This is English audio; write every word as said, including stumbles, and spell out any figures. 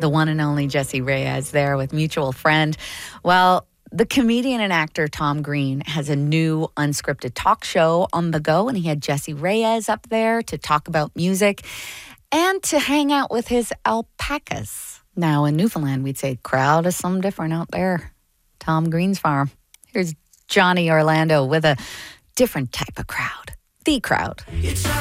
the one and only Jessie Reyez there with Mutual Friend. Well, the comedian and actor Tom Green has a new unscripted talk show on the go, and he had Jessie Reyez up there to talk about music and to hang out with his alpacas. Now, in Newfoundland, we'd say crowd is some different out there. Tom Green's farm. Here's Johnny Orlando with a different type of crowd. The crowd. It's